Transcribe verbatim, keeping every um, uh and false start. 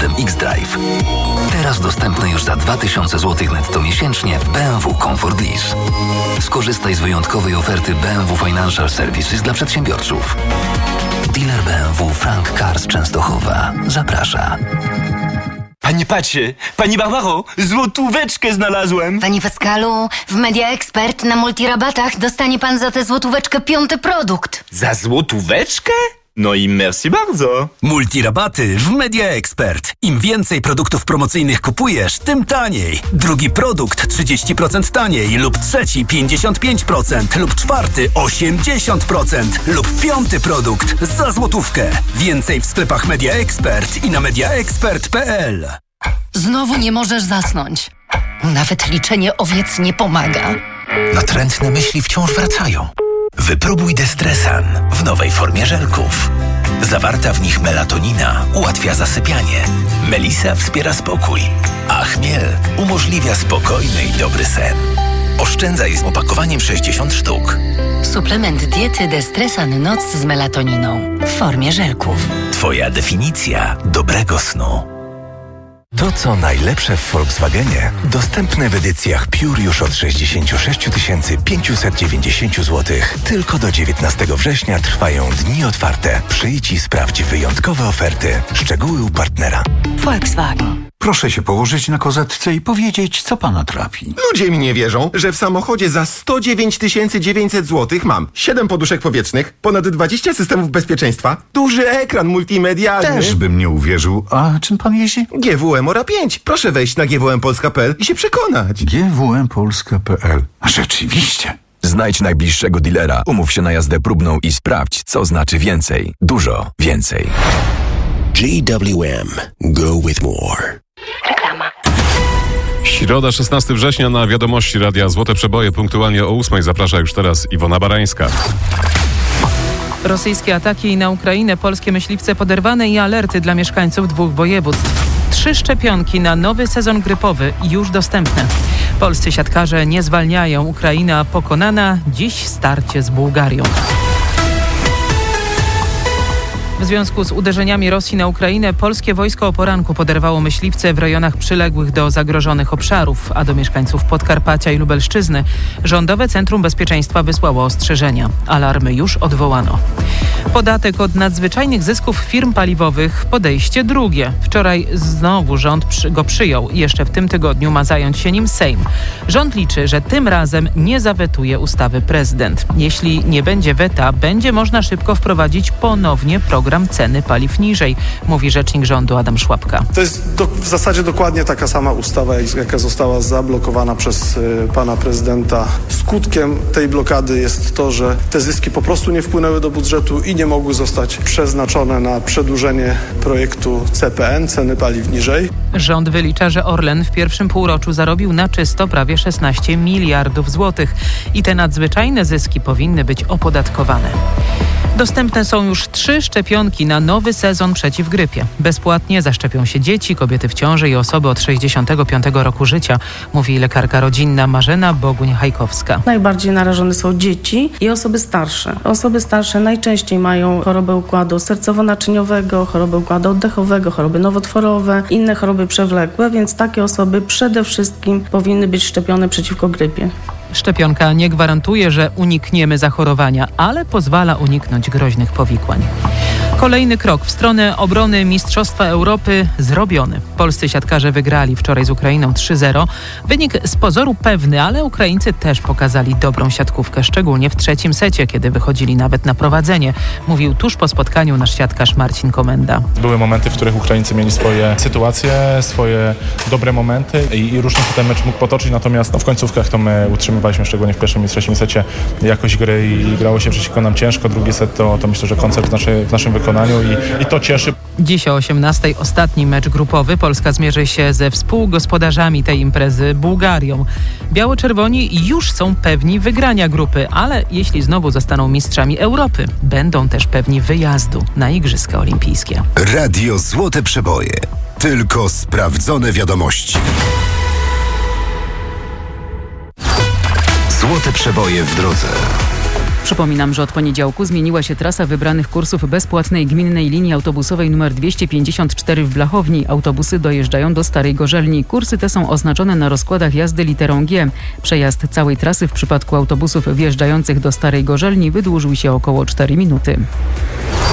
samochodem X-Drive. Teraz dostępny już za dwa tysiące złotych netto miesięcznie w B M W Comfort Lease. Skorzystaj z wyjątkowej oferty B M W Financial Services dla przedsiębiorców. Dealer B M W Frank Cars Częstochowa zaprasza. Panie Pacie, Pani Barbaro, złotóweczkę znalazłem. Panie Pascalu, w Media Expert na multirabatach dostanie pan za tę złotóweczkę piąty produkt. Za złotóweczkę? No i merci bardzo. Multirabaty w Media Expert. Im więcej produktów promocyjnych kupujesz, tym taniej. Drugi produkt trzydzieści procent taniej lub trzeci pięćdziesiąt pięć procent lub czwarty osiemdziesiąt procent lub piąty produkt za złotówkę. Więcej w sklepach Media Expert i na mediaexpert kropka p l. Znowu nie możesz zasnąć. Nawet liczenie owiec nie pomaga. Natrętne myśli wciąż wracają. Wypróbuj Destresan w nowej formie żelków. Zawarta w nich melatonina ułatwia zasypianie. Melisa wspiera spokój, a chmiel umożliwia spokojny i dobry sen. Oszczędzaj z opakowaniem sześćdziesiąt sztuk. Suplement diety Destresan Noc z melatoniną w formie żelków. Twoja definicja dobrego snu. To, co najlepsze w Volkswagenie, dostępne w edycjach Pure już od sześćdziesiąt sześć tysięcy pięćset dziewięćdziesiąt złotych. Tylko do dziewiętnastego września trwają dni otwarte. Przyjdź i sprawdź wyjątkowe oferty. Szczegóły u partnera. Volkswagen. Proszę się położyć na kozetce i powiedzieć, co pana trapi. Ludzie mi nie wierzą, że w samochodzie za sto dziewięć tysięcy dziewięćset złotych mam siedem poduszek powietrznych, ponad dwadzieścia systemów bezpieczeństwa, duży ekran multimedialny. Też bym nie uwierzył. A czym pan jeździ? G W M Ora pięć. Proszę wejść na g w m polska kropka p l i się przekonać. G W M Polska kropka p l. A rzeczywiście. Znajdź najbliższego dealera, umów się na jazdę próbną i sprawdź, co znaczy więcej. Dużo więcej. G W M. Go with more. Reklama. Środa, szesnastego września na Wiadomości Radia Złote Przeboje. Punktualnie o ósmej zaprasza już teraz Iwona Barańska. Rosyjskie ataki na Ukrainę, polskie myśliwce poderwane i alerty dla mieszkańców dwóch województw. Trzy szczepionki na nowy sezon grypowy już dostępne. Polscy siatkarze nie zwalniają. Ukraina pokonana. Dziś starcie z Bułgarią. W związku z uderzeniami Rosji na Ukrainę polskie wojsko o poranku poderwało myśliwce w rejonach przyległych do zagrożonych obszarów, a do mieszkańców Podkarpacia i Lubelszczyzny Rządowe Centrum Bezpieczeństwa wysłało ostrzeżenia. Alarmy już odwołano. Podatek od nadzwyczajnych zysków firm paliwowych, podejście drugie. Wczoraj znowu rząd go przyjął. Jeszcze w tym tygodniu ma zająć się nim Sejm. Rząd liczy, że tym razem nie zawetuje ustawy prezydent. Jeśli nie będzie weta, będzie można szybko wprowadzić ponownie program ceny paliw niżej, mówi rzecznik rządu Adam Szłapka. To jest do, w zasadzie dokładnie taka sama ustawa, jaka została zablokowana przez y, pana prezydenta. Skutkiem tej blokady jest to, że te zyski po prostu nie wpłynęły do budżetu i nie mogły zostać przeznaczone na przedłużenie projektu C P N, ceny paliw niżej. Rząd wylicza, że Orlen w pierwszym półroczu zarobił na czysto prawie szesnaście miliardów złotych i te nadzwyczajne zyski powinny być opodatkowane. Dostępne są już trzy szczepionki na nowy sezon przeciw grypie. Bezpłatnie zaszczepią się dzieci, kobiety w ciąży i osoby od sześćdziesiątego piątego roku życia, mówi lekarka rodzinna Marzena Boguń-Hajkowska. Najbardziej narażone są dzieci i osoby starsze. Osoby starsze najczęściej mają chorobę układu sercowo-naczyniowego, chorobę układu oddechowego, choroby nowotworowe, inne choroby przewlekłe, więc takie osoby przede wszystkim powinny być szczepione przeciwko grypie. Szczepionka nie gwarantuje, że unikniemy zachorowania, ale pozwala uniknąć groźnych powikłań. Kolejny krok w stronę obrony Mistrzostwa Europy zrobiony. Polscy siatkarze wygrali wczoraj z Ukrainą trzy zero. Wynik z pozoru pewny, ale Ukraińcy też pokazali dobrą siatkówkę, szczególnie w trzecim secie, kiedy wychodzili nawet na prowadzenie, mówił tuż po spotkaniu nasz siatkarz Marcin Komenda. Były momenty, w których Ukraińcy mieli swoje sytuacje, swoje dobre momenty i, i różnie się ten mecz mógł potoczyć, natomiast no, w końcówkach to my utrzymywaliśmy, szczególnie w pierwszym i trzecim secie, jakość gry i grało się przeciwko nam ciężko. Drugi set to, to myślę, że koncert w, naszy, w naszym wykonaniu i, i to cieszy. Dziś o osiemnastej ostatni mecz grupowy. Polska zmierzy się ze współgospodarzami tej imprezy, Bułgarią. Biało-czerwoni już są pewni wygrania grupy, ale jeśli znowu zostaną mistrzami Europy, będą też pewni wyjazdu na Igrzyska Olimpijskie. Radio Złote Przeboje. Tylko sprawdzone wiadomości. Złote Przeboje w drodze. Przypominam, że od poniedziałku zmieniła się trasa wybranych kursów bezpłatnej gminnej linii autobusowej nr dwieście pięćdziesiąt cztery w Blachowni. Autobusy dojeżdżają do Starej Gorzelni. Kursy te są oznaczone na rozkładach jazdy literą G. Przejazd całej trasy w przypadku autobusów wjeżdżających do Starej Gorzelni wydłużył się około cztery minuty.